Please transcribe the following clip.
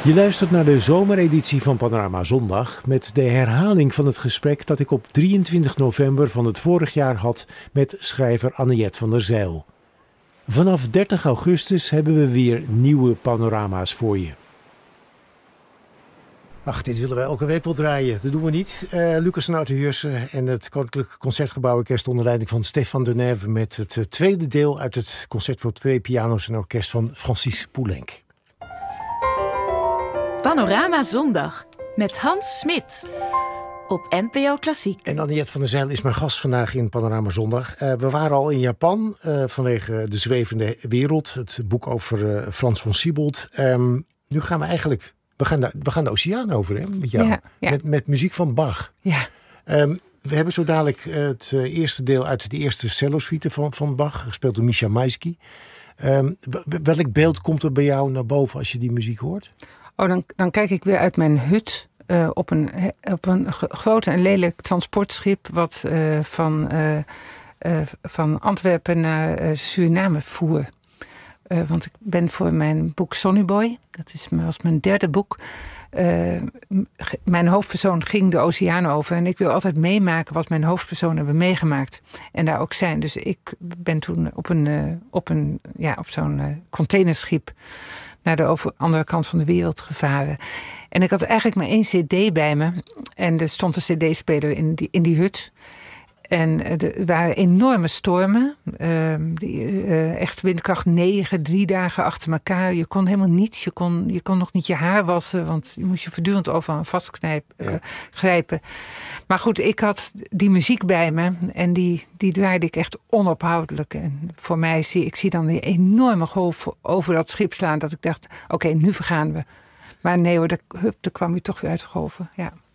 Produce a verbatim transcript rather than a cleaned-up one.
Je luistert naar de zomereditie van Panorama Zondag met de herhaling van het gesprek dat ik op drieëntwintig november van het vorig jaar had met schrijver Anne-Jet van der Zijl. Vanaf dertig augustus hebben we weer nieuwe panorama's voor je. Ach, dit willen wij elke week wel draaien. Dat doen we niet. Uh, Lucas Nautenhuurse en het Koninklijk Concertgebouworkest onder leiding van Stéphane Denève met het uh, tweede deel uit het concert voor twee piano's en orkest van Francis Poulenc. Panorama Zondag met Hans Smit op N P O Klassiek. En Anne-Jet van der Zijl is mijn gast vandaag in Panorama Zondag. Uh, we waren al in Japan uh, vanwege De Zwevende Wereld, het boek over uh, Frans von Siebold. Um, nu gaan we eigenlijk... We gaan, de, we gaan de oceaan over, hè, met jou. Ja, ja. Met, met muziek van Bach. Ja. Um, we hebben zo dadelijk het uh, eerste deel uit de eerste cello-suite van, van Bach, gespeeld door Misha Maisky. Um, welk beeld komt er bij jou naar boven als je die muziek hoort? Oh, dan, dan kijk ik weer uit mijn hut uh, op een, op een groot en lelijk transportschip wat uh, van, uh, uh, van Antwerpen naar uh, Suriname voer. Uh, want ik ben voor mijn boek Sonny Boy, dat is, was mijn derde boek. Uh, mijn hoofdpersoon ging de oceaan over. En ik wil altijd meemaken wat mijn hoofdpersonen hebben meegemaakt. En daar ook zijn. Dus ik ben toen op, een, uh, op, een, ja, op zo'n uh, containerschip naar de over, andere kant van de wereld gevaren. En ik had eigenlijk maar één cd bij me. En er stond een cd-speler in die, in die hut. En er waren enorme stormen. Uh, die, uh, echt windkracht negen, drie dagen achter elkaar. Je kon helemaal niets. Je kon, je kon nog niet je haar wassen. Want je moest je voortdurend overal vastgrijpen. Uh, maar goed, ik had die muziek bij me. En die, die draaide ik echt onophoudelijk. En voor mij zie ik zie dan die enorme golf over dat schip slaan. Dat ik dacht, oké, okay, nu vergaan we. Maar nee hoor, de, hup, daar kwam je toch weer uit de golven. Ja.